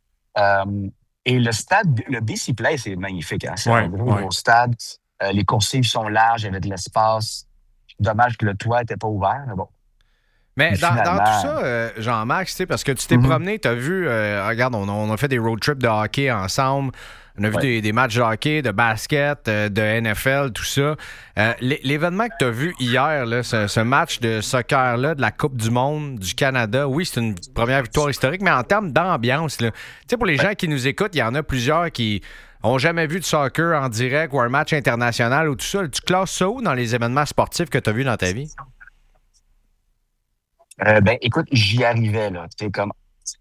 Euh, et le stade, le B C Place, c'est magnifique. Hein? C'est Ouais, un gros, ouais. gros stade. Euh, les coursives sont larges, il y avait de l'espace. Dommage que le toit n'était pas ouvert, mais bon. Mais Puis dans, dans finalement- tout ça, euh, Jean-Max, tu sais, parce que tu t'es Mhm. promené, tu as vu, euh, regarde, on, on a fait des road trips de hockey ensemble. On a vu Ouais. des, des matchs de hockey, de basket, euh, de N F L, tout ça. Euh, l'é- l'événement que tu as vu hier, là, ce, ce match de soccer-là, de la Coupe du Monde du Canada, oui, c'est une première victoire historique, mais en termes d'ambiance, là, tu sais, pour les gens qui nous écoutent, il y en a plusieurs qui ont jamais vu de soccer en direct ou un match international ou tout ça. Tu classes ça où dans les événements sportifs que tu as vus dans ta vie? Euh, ben, écoute, j'y arrivais, là. Tu sais, comme.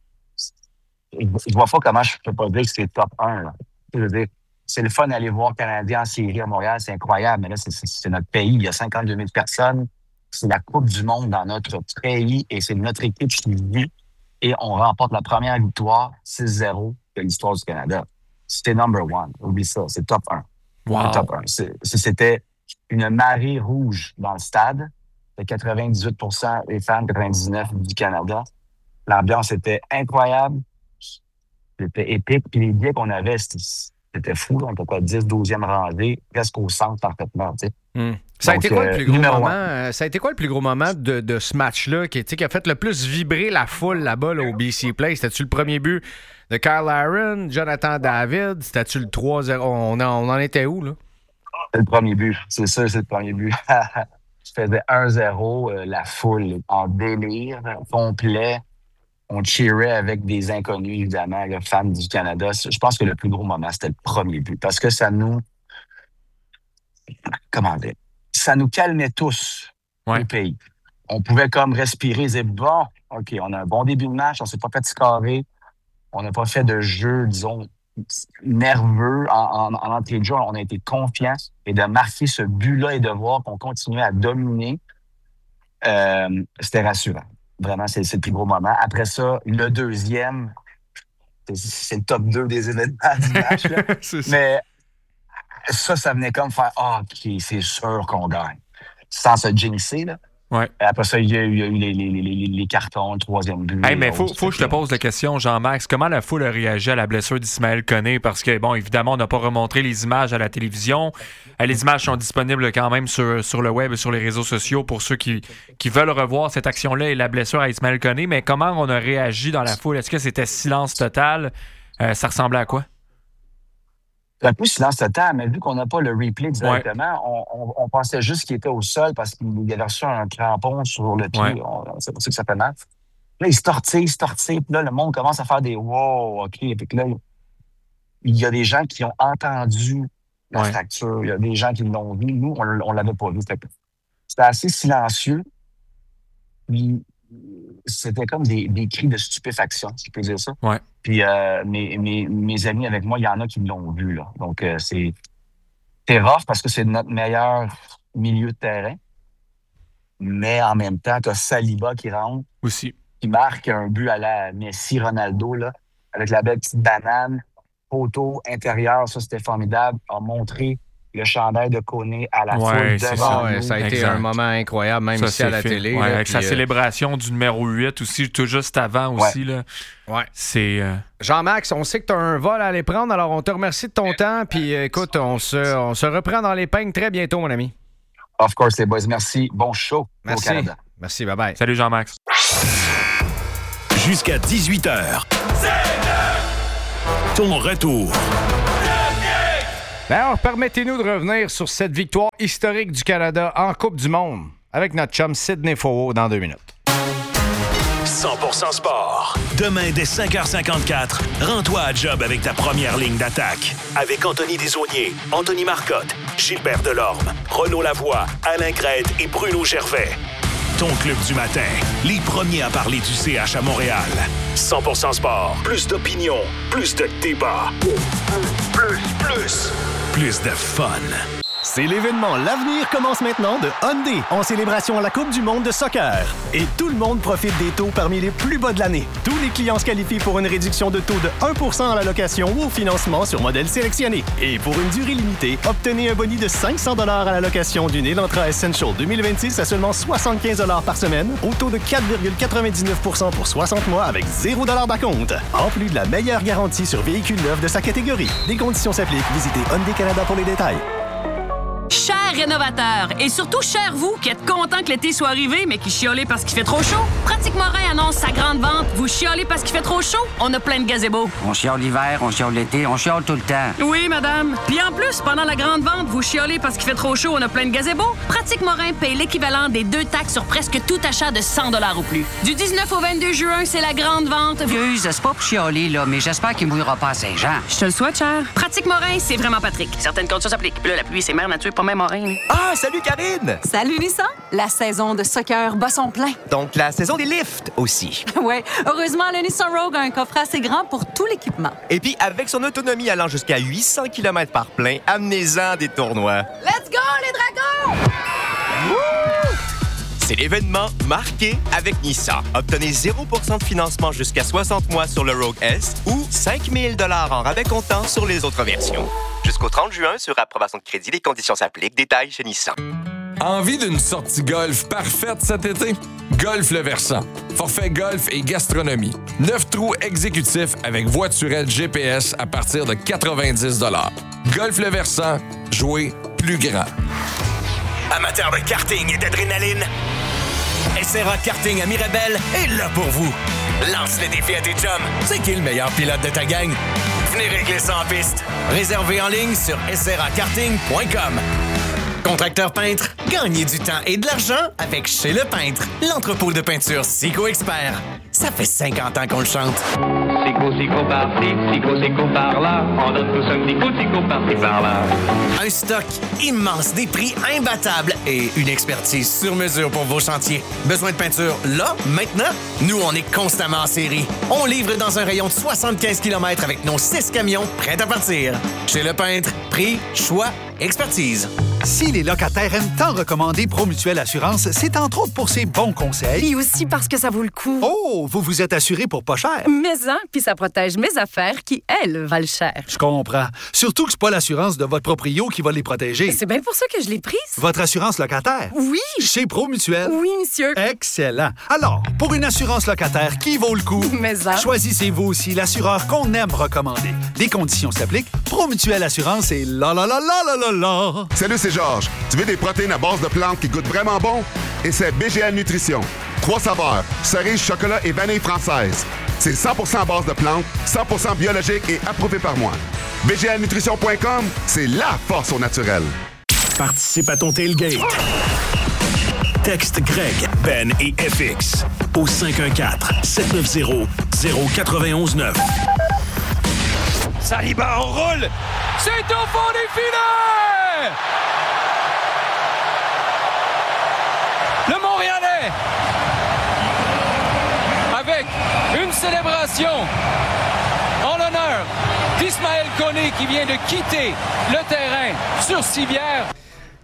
Je je vois pas comment je peux pas dire que c'est top un, là. Je veux dire, c'est le fun d'aller voir Canadien en série à Montréal, c'est incroyable, mais là, c'est- c'est c'est notre pays, il y a cinquante-deux mille personnes. C'est la Coupe du Monde dans notre pays et c'est notre équipe qui vit. Et on remporte la première victoire six zéro de l'histoire du Canada. C'était number one. Oublie ça, c'est top un. Wow. Top un. C'est- c'est- C'était une marée rouge dans le stade. C'était quatre-vingt-dix-huit pour cent des fans, quatre-vingt-dix-neuf du Canada. L'ambiance était incroyable. C'était épique. Puis les billets qu'on avait, c'était c'était fou. On était quoi, dix, douzième rangée, presque au centre parfaitement. Tu sais. Hmm. Ça a Donc, été quoi euh, le plus gros numéro moment? un. euh, Ça a été quoi le plus gros moment de, de ce match-là qui, tu sais, qui a fait le plus vibrer la foule là-bas là, au B C Place? C'était-tu le premier but de Kyle Aaron, Jonathan David? C'était-tu le trois zéro? On, en- on en était où, là? C'est le premier but. C'est sûr, c'est le premier but. Je faisais un zéro, euh, la foule en délire complet. On cheerait avec des inconnus, évidemment, les fans du Canada. Je pense que le plus gros moment, c'était le premier but. Parce que ça nous... Comment dire? Ça nous calmait tous au pays. On pouvait comme respirer et dire, bon, OK, on a un bon début de match, on s'est pas fait scorer. On n'a pas fait de jeu, disons, nerveux en, en, en entrée de jeu. On a été confiants. Et de marquer ce but-là et de voir qu'on continuait à dominer, euh, c'était rassurant. Vraiment, c'est c'est le plus gros moment. Après ça, le deuxième, c'est- c'est le top deux des événements du match. Là. Mais ça, ça venait comme faire ah, OK, c'est sûr qu'on gagne. Sans se jinxer, là. Ouais. Après ça, il y a eu, il y a eu les, les, les, les, les cartons, le troisième but. Hey, mais les faut, autres. faut que je te pose la question, Jean-Max. Comment la foule a réagi à la blessure d'Ismaël Koné? Parce que, bon, évidemment, on n'a pas remontré les images à la télévision. Euh, Les images sont disponibles quand même sur, sur le web et sur les réseaux sociaux pour ceux qui, qui veulent revoir cette action-là et la blessure à Ismaël Koné. Mais comment on a réagi dans la foule? Est-ce que c'était silence total? Euh, ça ressemblait à quoi? Un peu silence total, mais vu qu'on n'a pas le replay directement, on, on, on pensait juste qu'il était au sol parce qu'il avait reçu un crampon sur le pied. Ouais. On- C'est pour ça que ça fait mal. Là, il se tortille, il se tortille, puis là, le monde commence à faire des wow, OK. Puis là, il y a des gens qui ont entendu la Ouais. fracture. Il y a des gens qui l'ont vu. Nous, on ne l'avait pas vu. Fait que C'était assez silencieux. Puis, c'était comme des, des cris de stupéfaction, si je peux dire ça. Ouais. Puis euh, mes, mes, mes amis avec moi, il y en a qui l'ont vu. Là. Donc, euh, c'est c'est rough parce que c'est notre meilleur milieu de terrain. Mais en même temps, tu as Saliba qui rentre. Aussi. Qui marque un but à la Messi, Ronaldo, là, avec la belle petite banane. Poteau intérieur, ça, c'était formidable. A montré le chandail de Koné à la ouais, foule devant ouais, nous. ça a été exact. un moment incroyable, même ça, ici à la fait. télé. Ouais, là, avec puis, sa euh... célébration du numéro huit aussi, tout juste avant aussi. Ouais. Là. Ouais. C'est... Euh... Jean-Max, on sait que tu as un vol à aller prendre, alors on te remercie de ton temps. Puis euh, écoute, on se, on se reprend dans les peignes très bientôt, mon ami. Of course, les boys. Merci. Bon show Merci. au Canada. Merci, bye-bye. Salut, Jean-Max. Jusqu'à dix-huit heures. Ton retour. Alors, permettez-nous de revenir sur cette victoire historique du Canada en Coupe du Monde avec notre chum Sidney Fowell dans deux minutes. cent pour cent sport. Demain, dès cinq heures cinquante-quatre, rends-toi à job avec ta première ligne d'attaque. Avec Anthony Desaulniers, Anthony Marcotte, Gilbert Delorme, Renaud Lavoie, Alain Crête et Bruno Gervais. Ton club du matin, les premiers à parler du C H à Montréal. cent pour cent sport. Plus d'opinion, plus de débat. Plus, plus, plus de fun. C'est l'événement L'Avenir commence maintenant de Hyundai en célébration à la Coupe du monde de soccer. Et tout le monde profite des taux parmi les plus bas de l'année. Tous les clients se qualifient pour une réduction de taux de un pour cent à la location ou au financement sur modèle sélectionné. Et pour une durée limitée, obtenez un boni de cinq cents dollars à la location d'une Elantra Essential deux mille vingt-six à seulement soixante-quinze dollars par semaine, au taux de quatre virgule quatre-vingt-dix-neuf pour cent pour soixante mois avec zéro dollar d'acompte. En plus de la meilleure garantie sur véhicules neufs de sa catégorie. Les conditions s'appliquent. Visitez Hyundai Canada pour les détails. Chers rénovateurs, et surtout chers vous qui êtes contents que l'été soit arrivé, mais qui chiolez parce qu'il fait trop chaud, Pratique Morin annonce sa grande vente. Vous chiolez parce qu'il fait trop chaud? On a plein de gazebos. On chiole l'hiver, on chiole l'été, on chiole tout le temps. Oui, madame. Puis en plus, pendant la grande vente, vous chiolez parce qu'il fait trop chaud, on a plein de gazebos. Pratique Morin paye l'équivalent des deux taxes sur presque tout achat de cent dollars ou plus. Du dix-neuf au vingt-deux juin, c'est la grande vente. Excuse, c'est pas pour chialer, là, mais j'espère qu'il mouillera pas à Saint-Jean. Je te le souhaite, cher. Pratique Morin, c'est vraiment Patrick. Certaines conditions s'appliquent. Puis là, la pluie, c'est mère nature, pas même Morin. Là. Ah, salut Karine! Salut Nissan! La saison de soccer bat son plein. Donc la saison des lifts aussi. Ouais, heureusement, le Nissan Rogue a un coffret assez grand pour tout l'équipement. Et puis, avec son autonomie allant jusqu'à huit cents kilomètres par plein, amenez-en des tournois. Let's go, les dragons! Wouh! C'est l'événement marqué avec Nissan. Obtenez zéro pour cent de financement jusqu'à soixante mois sur le Rogue S ou cinq mille dollars en rabais comptant sur les autres versions. Jusqu'au trente juin, sur approbation de crédit, les conditions s'appliquent. Détails chez Nissan. Envie d'une sortie golf parfaite cet été? Golf Le Versant. Forfait golf et gastronomie. Neuf trous exécutifs avec voiturette G P S à partir de quatre-vingt-dix dollars. Golf Le Versant, jouer plus grand. Amateurs de karting et d'adrénaline, S R A Karting à Mirabel est là pour vous. Lance le défi à tes chums. C'est qui le meilleur pilote de ta gang? Venez régler ça en piste. Réservez en ligne sur s r a karting point com. Contracteur peintre, gagnez du temps et de l'argent avec Chez Le Peintre, l'entrepôt de peinture Sico Expert. Ça fait cinquante ans qu'on le chante. Sico, Sico par-ci, Sico, Sico par-là. On donne tous un petit coup, Sico par-ci, par-là. Un stock immense, des prix imbattables et une expertise sur mesure pour vos chantiers. Besoin de peinture là, maintenant? Nous, on est constamment en série. On livre dans un rayon de soixante-quinze kilomètres avec nos six camions prêts à partir. Chez Le Peintre, prix, choix, expertise. Si les locataires aiment tant recommander Promutuelle Assurance, c'est entre autres pour ses bons conseils. Et aussi parce que ça vaut le coup. Oh, vous vous êtes assuré pour pas cher. Mais hein, puis ça protège mes affaires qui, elles, valent cher. Je comprends. Surtout que c'est pas l'assurance de votre proprio qui va les protéger. C'est bien pour ça que je l'ai prise. Votre assurance locataire? Oui. Chez Promutuelle? Oui, monsieur. Excellent. Alors, pour une assurance locataire qui vaut le coup, Mais hein. choisissez-vous aussi l'assureur qu'on aime recommander. Les conditions s'appliquent. Promutuelle Assurance et la la la la la la la. Salut, c'est Georges. Tu veux des protéines à base de plantes qui goûtent vraiment bon? Et c'est B G A Nutrition. Trois saveurs, cerise, chocolat et vanille française. C'est cent pour cent à base de plantes, cent pour cent biologique et approuvé par moi. B G A nutrition point com, c'est la force au naturel. Participe à ton tailgate. Texte Greg, Ben et F X au cinq un quatre, sept neuf zéro, zéro neuf un neuf. Saliba enroule! C'est au fond des filets! Le Montréalais, avec une célébration en l'honneur d'Ismaël Koné qui vient de quitter le terrain sur civière.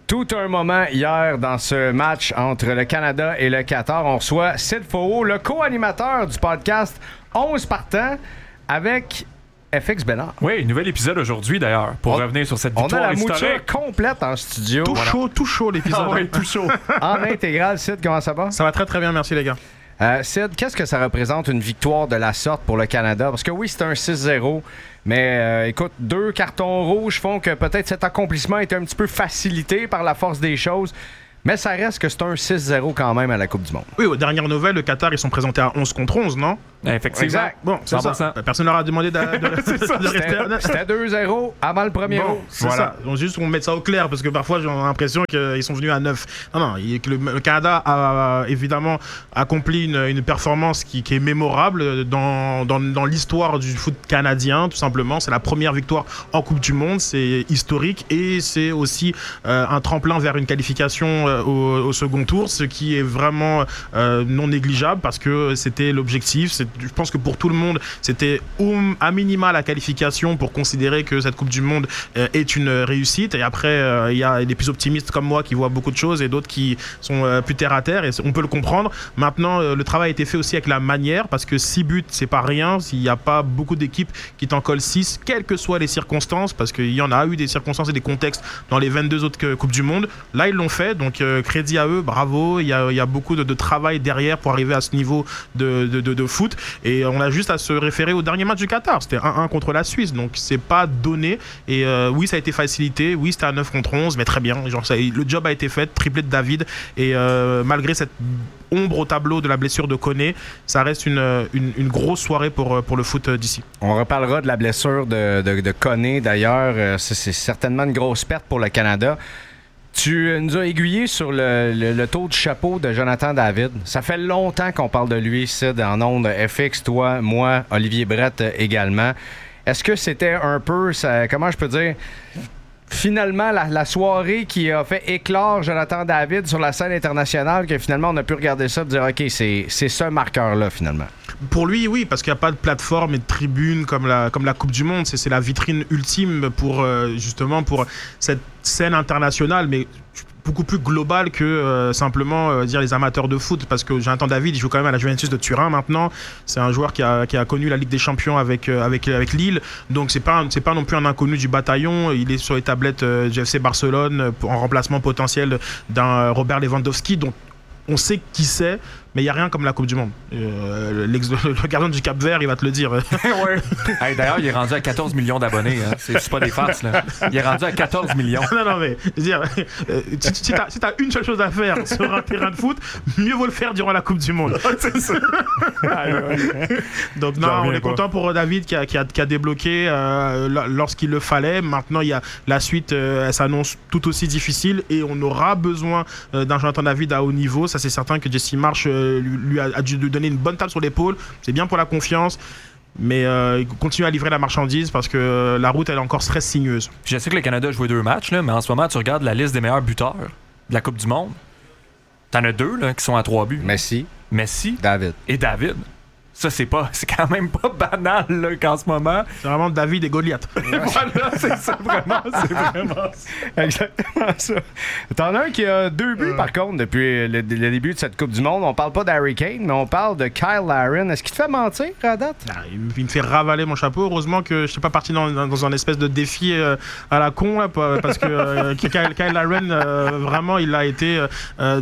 Tout un moment hier dans ce match entre le Canada et le Qatar. On reçoit Sid Faux, le co-animateur du podcast onze partants avec F X Bénard. Oui, nouvel épisode aujourd'hui d'ailleurs, pour on, revenir sur cette victoire historique. On a la mouture complète en studio. Tout voilà. chaud, tout chaud l'épisode. Ah oui, tout chaud. En intégral, Sid, comment ça va? Ça va très très bien, merci les gars. Euh, Sid, qu'est-ce que ça représente une victoire de la sorte pour le Canada? Parce que oui, c'est un six zéro, mais euh, écoute, deux cartons rouges font que peut-être cet accomplissement est un petit peu facilité par la force des choses. Mais ça reste que c'est un six zéro quand même à la Coupe du Monde. Oui, aux dernières nouvelles, le Qatar, ils sont présentés à onze contre onze, non? Effectivement. Exact. Bon, c'est ça. Personne leur a demandé de, de, de, ça, de rester. C'était deux zéro avant le premier bon, mot. C'est voilà. ça. Donc juste, on met ça au clair, parce que parfois, j'ai l'impression qu'ils sont venus à neuf. Non, non, il, le, le Canada a évidemment accompli une, une performance qui, qui est mémorable dans, dans, dans l'histoire du foot canadien, tout simplement. C'est la première victoire en Coupe du Monde, c'est historique, et c'est aussi euh, un tremplin vers une qualification euh, au, au second tour, ce qui est vraiment euh, non négligeable, parce que c'était l'objectif. C'est, je pense que pour tout le monde, c'était um, à minima la qualification pour considérer que cette Coupe du Monde euh, est une réussite. Et après, euh, il y a des plus optimistes comme moi qui voient beaucoup de choses et d'autres qui sont euh, plus terre à terre, et on peut le comprendre. Maintenant, euh, le travail a été fait aussi avec la manière, parce que six buts, c'est pas rien. S'il n'y a pas beaucoup d'équipes qui t'en collent six, quelles que soient les circonstances, parce qu'il y en a eu des circonstances et des contextes dans les vingt-deux autres Coupes du Monde. Là, ils l'ont fait, donc euh, crédit à eux, bravo. Il y a, il y a beaucoup de, de travail derrière pour arriver à ce niveau de, de, de, de foot. Et on a juste à se référer au dernier match du Qatar. C'était un un contre la Suisse, donc c'est pas donné. Et euh, oui, ça a été facilité. Oui, c'était à neuf contre onze, mais très bien. Genre, ça, le job a été fait, triplé de David. Et euh, malgré cette ombre au tableau de la blessure de Koné, ça reste une, une, une grosse soirée pour, pour le foot d'ici. On reparlera de la blessure de, de, de Koné d'ailleurs. C'est, c'est certainement une grosse perte pour le Canada. Tu nous as aiguillé sur le, le, le taux de chapeau de Jonathan David. Ça fait longtemps qu'on parle de lui, Sid, en ondes. F X, toi, moi, Olivier Brett également. Est-ce que c'était un peu, ça, comment je peux dire, finalement, la, la soirée qui a fait éclore Jonathan David sur la scène internationale, que finalement, on a pu regarder ça et dire, OK, c'est, c'est ce marqueur-là, finalement? Pour lui, oui, parce qu'il n'y a pas de plateforme et de tribune comme la, comme la Coupe du Monde. C'est, c'est la vitrine ultime pour, euh, justement, pour cette scène internationale, mais beaucoup plus globale que euh, simplement euh, dire les amateurs de foot, parce que Jonathan David, il joue quand même à la Juventus de Turin maintenant. C'est un joueur qui a, qui a connu la Ligue des Champions avec, euh, avec, avec Lille, donc c'est pas, c'est pas non plus un inconnu du bataillon. Il est sur les tablettes euh, du F C Barcelone pour, en remplacement potentiel d'un euh, Robert Lewandowski, donc on sait qui c'est, mais il n'y a rien comme la Coupe du Monde. Euh, le gardien du Cap-Vert, il va te le dire. Ouais. Hey, d'ailleurs, il est rendu à quatorze millions d'abonnés. Hein. C'est, c'est pas des farces, là. Il est rendu à quatorze millions. Non, non, mais je veux dire, euh, si, si tu as si une seule chose à faire sur un terrain de foot, mieux vaut le faire durant la Coupe du Monde. C'est ça. Donc, non, on est pas. content pour David qui a, qui a, qui a débloqué euh, lorsqu'il le fallait. Maintenant, il y a la suite, euh, elle s'annonce tout aussi difficile, et on aura besoin euh, d'un Jonathan David à haut niveau. Ça, c'est certain que Jesse Marsh euh, lui a, a dû lui donner une bonne tape sur l'épaule. C'est bien pour la confiance, mais euh, il continue à livrer la marchandise, parce que euh, la route, elle est encore très sinueuse. Je sais que le Canada a joué deux matchs, là, mais en ce moment, tu regardes la liste des meilleurs buteurs de la Coupe du Monde. T'en as deux là, qui sont à trois buts. Messi. Messi. David. Et David. Ça, c'est pas, c'est quand même pas banal là, qu'en ce moment. C'est vraiment David et Goliath. Voilà, c'est ça, vraiment. C'est vraiment ça. Exactement ça. T'en as un qui a deux buts, euh... par contre, depuis le, le début de cette Coupe du Monde. On parle pas d'Harry Kane, mais on parle de Kyle Larin. Est-ce qu'il te fait mentir, à date? Non, il, il me fait ravaler mon chapeau. Heureusement que je suis pas parti dans, dans, dans un espèce de défi euh, à la con, là, parce que euh, Kyle, Kyle Larin, euh, vraiment, il a été... Euh,